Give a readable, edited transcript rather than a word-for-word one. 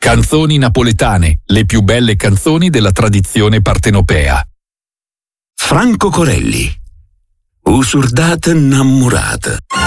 Canzoni napoletane, le più belle canzoni della tradizione partenopea. Franco Corelli. Usurdata innamorata.